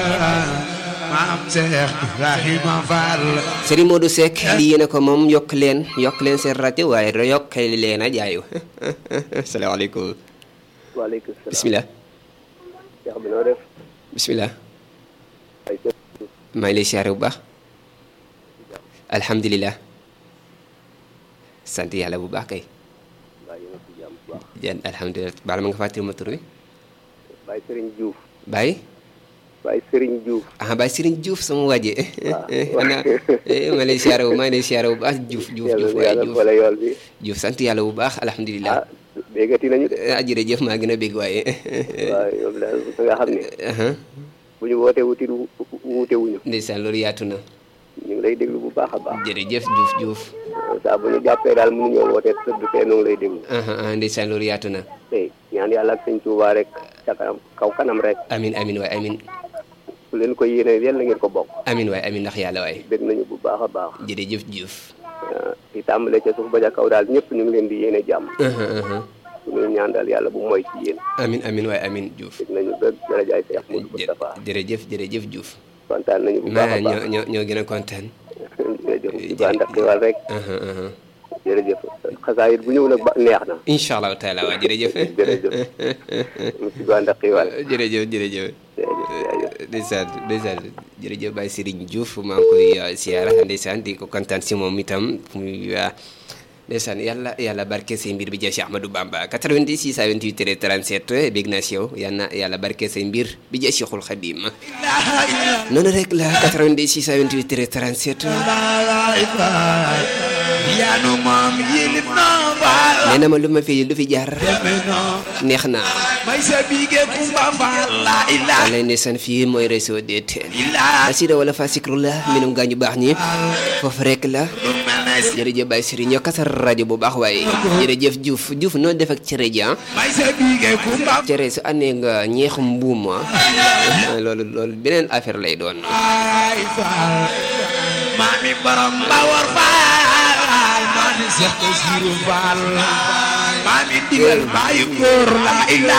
maam Cheikh Ibrahima Fall. Serigne Modou Seck lii yéen a ko moom yokk leen seen rajo waaye yokk leen a jaayu. asalaamaaleykum. waaleykum salaam. bisimilah. Cheikh bi noo def. bisimilah. maa ngi lay siyaare bu baax. alhamdulilah. sant yàlla bu baax kay. alhamdulilah baal ma nga fàttali ma tur wi. Baye Serigne Diouf. Baye. Baye Serigne Diouf. ah Baye Serigne Diouf sama waaje. waaw ma lay siyaare bu baax Diouf waaye Diouf sant yàlla bu baax alhamdulilah. béggati nañu de. jërëjëf maa gën a bégg waaye. waaw yow la nga xam ne. bu ñu wootee wuute wuñu. ndeysaan loolu yaatu na. ñu ngi lay déglu bu baax a baax. jërëjëf Diouf. saa bu ñu jàppee daal mënuñoo wootee tëdd tey noo ngi lay déglu. ndeysaan loolu yaatu na. tey ñaan yàlla ak sëñ Touba rek ca kanam rek. amin waay amin. ku leen ko yéene yàlla ngeen ko bokk. amin waay amin ndax yàlla waay. dégg nañu bu baax a baax. jërëjëf Diouf. di tàmbalee ca suuf ba ca kaw daal ñëpp ñu ngi leen di yéene jàmm. suñu ñaan daal yàlla bu mooy ci yéen. amin waay amin Diouf. dégg nañu ba jërëjëf Cheikh Modou Moustapha. jërëjëf Diouf. kontaan nañu bu baax a baax ñoo gën a kontaan. jërëjëf ci ba ndax diwal rek. jërëjëf xasaayit bu ñëw nag ba neex na. incha allahu taala waa jërëjëf. jërëjëf ci ba ndax diwal. jërëjëf. ndeysaan jërëjëf Baye Serigne Diouf maa ngi koy siyaara ndeysaan di ko kontaan si moom itam muy ndeysaan yàlla barke say mbir bi jeex Cheikh Ahmadou Bamba 90 628 37 bég naa si yow yàlla barke say mbir bi jeex Cheikhul Khadim noonu rek la 90 628 37 yaanu moom yilif na nee na ma lu fi jaar neex na may sa bige kumba Fall la ilaha wala ndeysaan fii mooy réseau DTL asida wala fa sikrullah minum gaañu baax ñi foofu rek la jërëjëf Baye Serigne ñoo kasar rajo bu baax waaye jërëjëf Diouf noo def ak cere ji may sa bige kumba cere su àndee nga ñeexum mbuum loolu beneen affaire lay doon ay Fall maami borom Mbawar Fall maami Cheikh Bassirou Fall maami digal bàyyi góor la ilaha